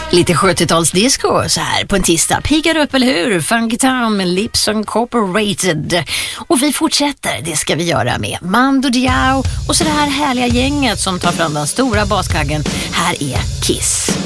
Lite 70-talsdisco så här på en tisdag. Piggar upp, eller hur? Funky Town med Lips Incorporated. Och vi fortsätter, det ska vi göra med Mando Diao och så det här härliga gänget som tar fram den stora baskaggen. Här är Kiss.